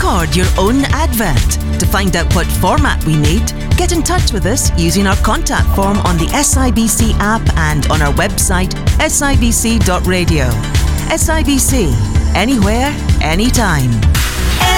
record your own advert. To find out what format we need, get in touch with us using our contact form on the SIBC app and on our website sibc.radio. SIBC, anywhere, anytime.